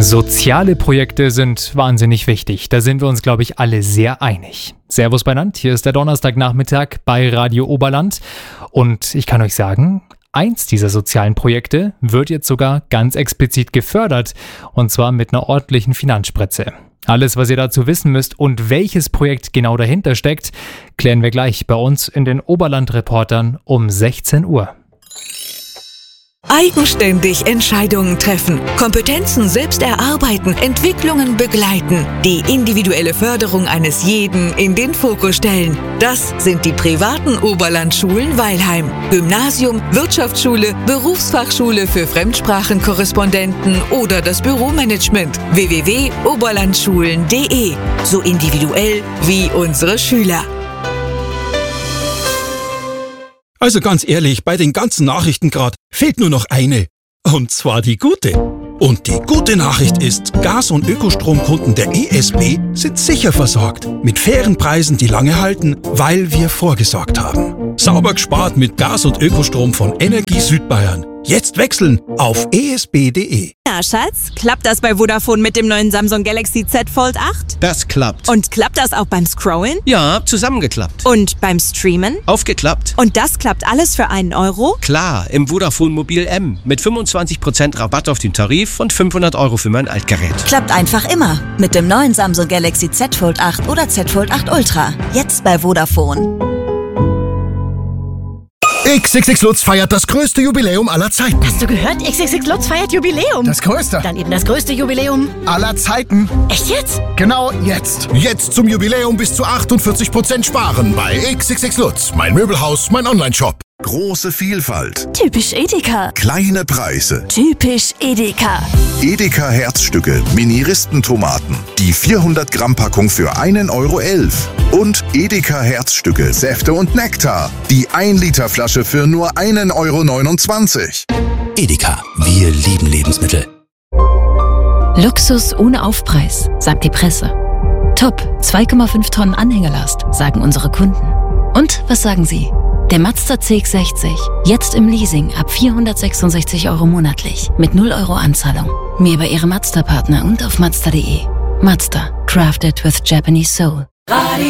Soziale Projekte sind wahnsinnig wichtig. Da sind wir uns, glaube ich, alle sehr einig. Servus beieinander, hier ist der Donnerstagnachmittag bei Radio Oberland. Und ich kann euch sagen, eins dieser sozialen Projekte wird jetzt sogar ganz explizit gefördert. Und zwar mit einer ordentlichen Finanzspritze. Alles, was ihr dazu wissen müsst und welches Projekt genau dahinter steckt, klären wir gleich bei uns in den Oberland-Reportern um 16 Uhr. Eigenständig Entscheidungen treffen, Kompetenzen selbst erarbeiten, Entwicklungen begleiten, die individuelle Förderung eines jeden in den Fokus stellen. Das sind die privaten Oberlandschulen Weilheim. Gymnasium, Wirtschaftsschule, Berufsfachschule für Fremdsprachenkorrespondenten oder das Büromanagement. www.oberlandschulen.de. So individuell wie unsere Schüler. Also ganz ehrlich, bei den ganzen Nachrichten gerade fehlt nur noch eine. Und zwar die gute. Und die gute Nachricht ist, Gas- und Ökostromkunden der ESB sind sicher versorgt. Mit fairen Preisen, die lange halten, weil wir vorgesorgt haben. Sauber gespart mit Gas- und Ökostrom von Energie Südbayern. Jetzt wechseln auf esb.de. Na, Schatz, klappt das bei Vodafone mit dem neuen Samsung Galaxy Z Fold 8? Das klappt. Und klappt das auch beim Scrollen? Ja, zusammengeklappt. Und beim Streamen? Aufgeklappt. Und das klappt alles für einen Euro? Klar, im Vodafone Mobil M. Mit 25% Rabatt auf den Tarif und 500 Euro für mein Altgerät. Klappt einfach immer. Mit dem neuen Samsung Galaxy Z Fold 8 oder Z Fold 8 Ultra. Jetzt bei Vodafone. XXX Lutz feiert das größte Jubiläum aller Zeiten. Hast du gehört? XXX Lutz feiert Jubiläum. Das größte. Dann eben das größte Jubiläum Aller Zeiten. Echt jetzt? Genau jetzt. Jetzt zum Jubiläum bis zu 48% sparen bei XXX Lutz. Mein Möbelhaus, mein Onlineshop. Große Vielfalt. Typisch Edeka. Kleine Preise. Typisch Edeka. Edeka Herzstücke, Mini-Ristentomaten. Die 400 Gramm Packung für 1,11 Euro. Und Edeka Herzstücke, Säfte und Nektar. Die 1 Liter Flasche für nur 1,29 Euro. Edeka, wir lieben Lebensmittel. Luxus ohne Aufpreis, sagt die Presse. Top, 2,5 Tonnen Anhängelast, sagen unsere Kunden. Und was sagen Sie? Der Mazda CX-60, jetzt im Leasing ab 466 Euro monatlich, mit 0 Euro Anzahlung. Mehr bei Ihrem Mazda-Partner und auf Mazda.de. Mazda, crafted with Japanese soul.